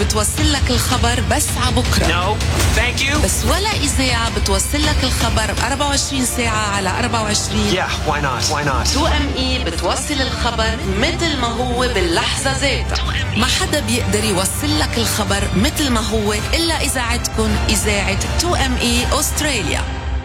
بتوصل لك الخبر بس عبكرة. No, thank you. بس ولا إذاعة بتوصل لك الخبر 24 ساعة على 24. Yeah, why not? 2ME بتوصل الخبر مثل ما هو باللحظة ذاتها. ما حدا بيقدر يوصل لك الخبر مثل ما هو إلا إذاعتكم، إذاعة 2ME أستراليا.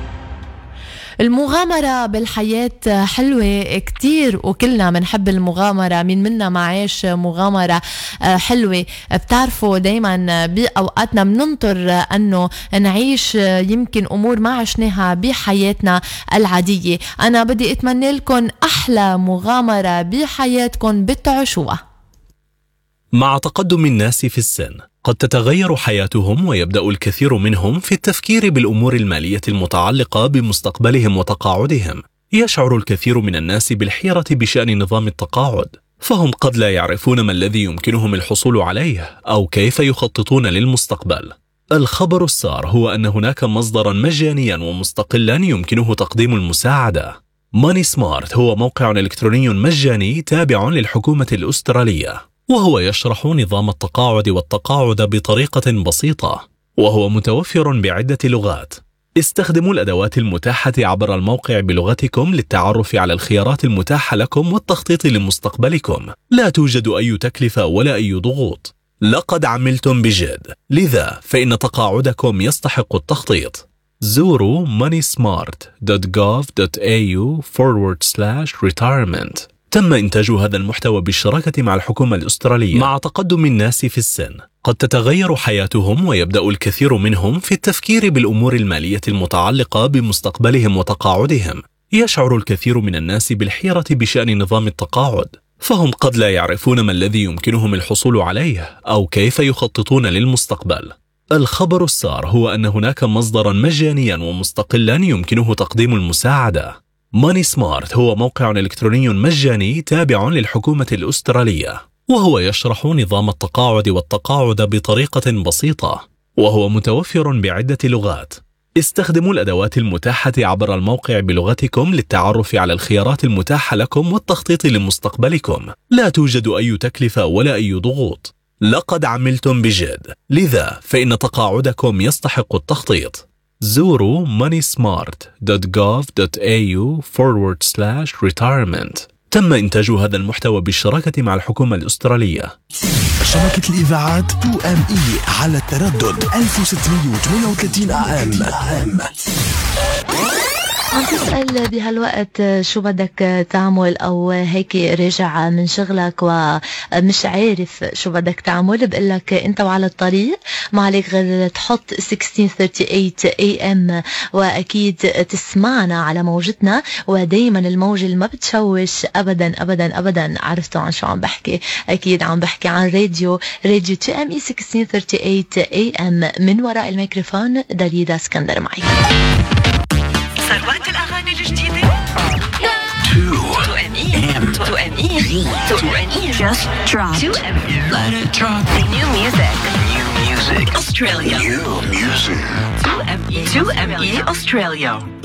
المغامرة بالحياة حلوة كتير وكلنا منحب المغامرة. منا ما عاش مغامرة حلوة. بتعرفوا دايما بأوقاتنا مننطر أنه نعيش يمكن أمور ما عشناها بحياتنا العادية. أنا بدي أتمنى لكم أحلى مغامرة بحياتكم بتعيشوها. مع تقدم الناس في السن قد تتغير حياتهم، ويبدأ الكثير منهم في التفكير بالأمور المالية المتعلقة بمستقبلهم وتقاعدهم. يشعر الكثير من الناس بالحيرة بشأن نظام التقاعد، فهم قد لا يعرفون ما الذي يمكنهم الحصول عليه أو كيف يخططون للمستقبل. الخبر السار هو أن هناك مصدرا مجانيا ومستقلا يمكنه تقديم المساعدة. ماني سمارت هو موقع إلكتروني مجاني تابع للحكومة الأسترالية، وهو يشرح نظام التقاعد والتقاعد بطريقة بسيطة، وهو متوفر بعدة لغات. استخدموا الأدوات المتاحة عبر الموقع بلغتكم للتعرف على الخيارات المتاحة لكم والتخطيط لمستقبلكم. لا توجد أي تكلفة ولا أي ضغوط. لقد عملتم بجد، لذا فإن تقاعدكم يستحق التخطيط. زوروا moneysmart.gov.au/retirement. تم إنتاج هذا المحتوى بالشراكة مع الحكومة الأسترالية. مع تقدم الناس في السن قد تتغير حياتهم، ويبدأ الكثير منهم في التفكير بالأمور المالية المتعلقة بمستقبلهم وتقاعدهم. يشعر الكثير من الناس بالحيرة بشأن نظام التقاعد، فهم قد لا يعرفون ما الذي يمكنهم الحصول عليه أو كيف يخططون للمستقبل. الخبر السار هو أن هناك مصدرا مجانيا ومستقلا يمكنه تقديم المساعدة. ماني سمارت هو موقع إلكتروني مجاني تابع للحكومة الأسترالية، وهو يشرح نظام التقاعد والتقاعد بطريقة بسيطة، وهو متوفر بعدة لغات. استخدموا الأدوات المتاحة عبر الموقع بلغتكم للتعرف على الخيارات المتاحة لكم والتخطيط لمستقبلكم. لا توجد أي تكلفة ولا أي ضغوط. لقد عملتم بجد، لذا فإن تقاعدكم يستحق التخطيط. زوروا moneysmart.gov.au/retirement. تم إنتاج هذا المحتوى بالشراكة مع الحكومة الأسترالية. شبكة الإذاعات 2ME على التردد 1638 AM. عم تسأل بهالوقت شو بدك تعمل أو هيك راجع من شغلك ومش عارف شو بدك تعمل؟ بقلك أنت وعلى الطريق ما عليك غير تحط 1638 AM، وأكيد تسمعنا على موجتنا، ودايما الموجة اللي ما بتشوش أبدا أبدا أبدا. عرفتوا عن شو عم بحكي؟ أكيد عم بحكي عن راديو 2ME 1638 AM. من وراء الميكروفون داليدا اسكندر معي. ثروات الأغاني الجديدة 2ME Just drop 2ME Let it drop New music Australia New music 2ME Australia